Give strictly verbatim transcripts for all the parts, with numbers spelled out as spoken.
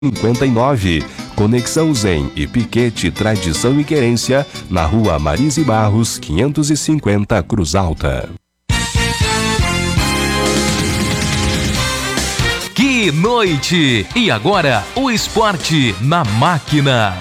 cinquenta e nove. Conexão Zen e Piquete Tradição e Querência, na rua Marise Barros, quinhentos e cinquenta, Cruz Alta. Que noite! E agora, o esporte na máquina.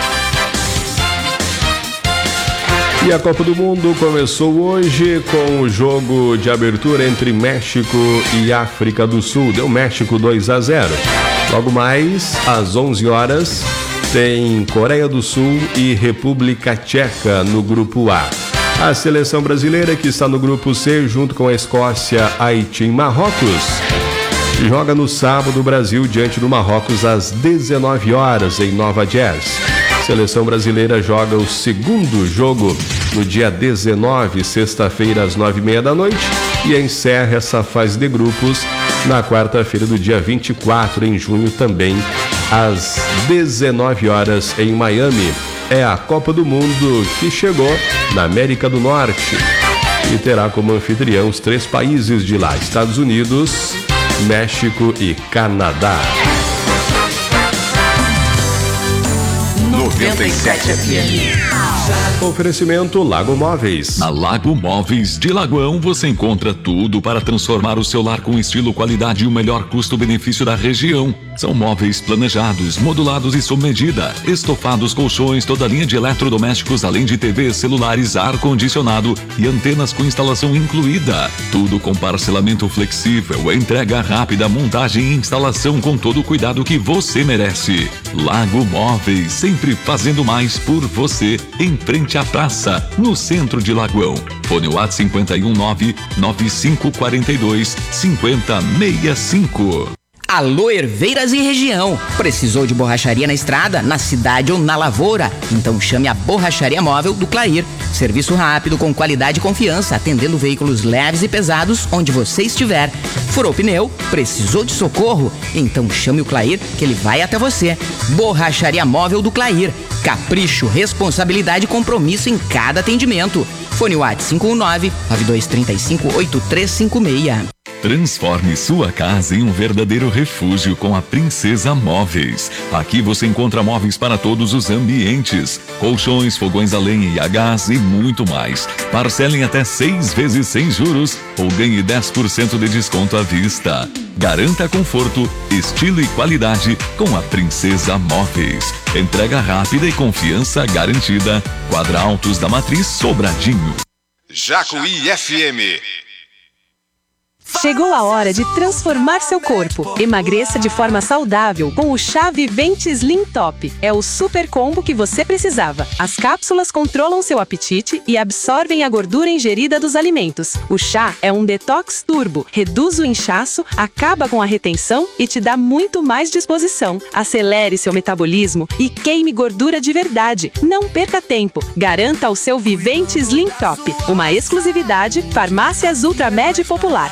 E a Copa do Mundo começou hoje com o jogo de abertura entre México e África do Sul. Deu México dois a zero. Logo mais, às onze horas, tem Coreia do Sul e República Tcheca no grupo A. A seleção brasileira, que está no grupo C, junto com a Escócia, Haiti e Marrocos, joga no sábado o Brasil diante do Marrocos às dezenove horas em Nova Jersey. A seleção brasileira joga o segundo jogo no dia dezenove, sexta-feira, às nove e meia da noite, e encerra essa fase de grupos na quarta-feira do dia vinte e quatro, em junho, também às dezenove horas em Miami. É a Copa do Mundo que chegou na América do Norte e terá como anfitrião os três países de lá: Estados Unidos, México e Canadá. noventa e sete F M. Oferecimento Lago Móveis. Na Lago Móveis de Lagoão você encontra tudo para transformar o seu lar com estilo, qualidade e o melhor custo-benefício da região. São móveis planejados, modulados e sob medida, estofados, colchões, toda a linha de eletrodomésticos, além de T Vs, celulares, ar-condicionado e antenas com instalação incluída. Tudo com parcelamento flexível, entrega rápida, montagem e instalação com todo o cuidado que você merece. Lago Móveis, sempre fazendo mais por você, em frente à praça, no centro de Lagoão. Fone WhatsApp cinco um nove, nove cinco quatro dois, cinco zero seis cinco. Alô, Herveiras e região. Precisou de borracharia na estrada, na cidade ou na lavoura? Então chame a Borracharia Móvel do Clair. Serviço rápido, com qualidade e confiança, atendendo veículos leves e pesados onde você estiver. Furou pneu? Precisou de socorro? Então chame o Clair que ele vai até você. Borracharia Móvel do Clair. Capricho, responsabilidade e compromisso em cada atendimento. Fone WhatsApp cinco um nove, nove dois três cinco, oito três cinco seis. Transforme sua casa em um verdadeiro refúgio com a Princesa Móveis. Aqui você encontra móveis para todos os ambientes, colchões, fogões a lenha e a gás e muito mais. Parcelem até seis vezes sem juros ou ganhe dez por cento de desconto à vista. Garanta conforto, estilo e qualidade com a Princesa Móveis. Entrega rápida e confiança garantida. Quadra Altos da Matriz, Sobradinho. Jacuí F M. Chegou a hora de transformar seu corpo. Emagreça de forma saudável com o Chá Vivente Slim Top. É o super combo que você precisava. As cápsulas controlam seu apetite e absorvem a gordura ingerida dos alimentos. O chá é um detox turbo, reduz o inchaço, acaba com a retenção e te dá muito mais disposição. Acelere seu metabolismo e queime gordura de verdade. Não perca tempo. Garanta o seu Vivente Slim Top. Uma exclusividade Farmácias Ultramed Popular.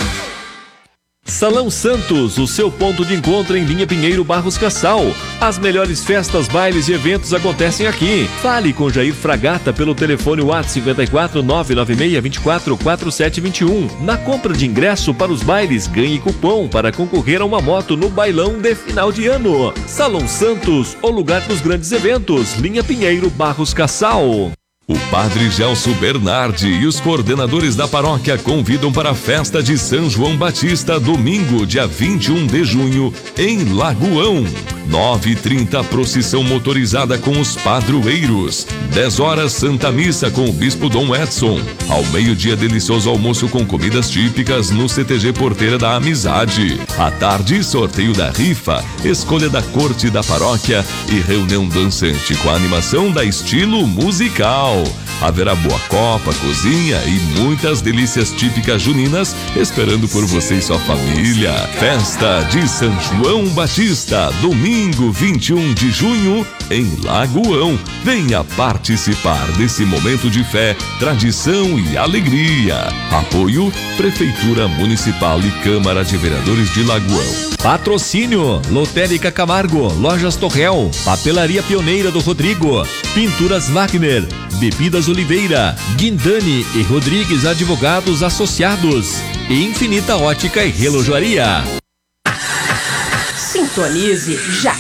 Salão Santos, o seu ponto de encontro em Linha Pinheiro, Barros Cassal. As melhores festas, bailes e eventos acontecem aqui. Fale com Jair Fragata pelo telefone WhatsApp cinco quatro nove nove seis dois quatro quatro sete dois um. Na compra de ingresso para os bailes, ganhe cupom para concorrer a uma moto no bailão de final de ano. Salão Santos, o lugar dos grandes eventos. Linha Pinheiro, Barros Cassal. O Padre Gelson Bernardi e os coordenadores da paróquia convidam para a festa de São João Batista, domingo, dia vinte e um de junho, em Lagoão. nove e trinta, procissão motorizada com os padroeiros. dez horas, Santa Missa com o Bispo Dom Edson. Ao meio-dia, delicioso almoço com comidas típicas no C T G Porteira da Amizade. À tarde, sorteio da rifa, escolha da corte da paróquia e reunião dançante com a animação da Estilo Musical. Haverá boa copa, cozinha e muitas delícias típicas juninas esperando por você e sua família. Festa de São João Batista, domingo vinte e um de junho, em Lagoão. Venha participar desse momento de fé, tradição e alegria. Apoio Prefeitura Municipal e Câmara de Vereadores de Lagoão. Patrocínio Lotérica Camargo, Lojas Torrel, Papelaria Pioneira do Rodrigo, Pinturas Wagner, Bebidas Oliveira, Guindani e Rodrigues Advogados Associados e Infinita Ótica e Relojoaria. Sintonize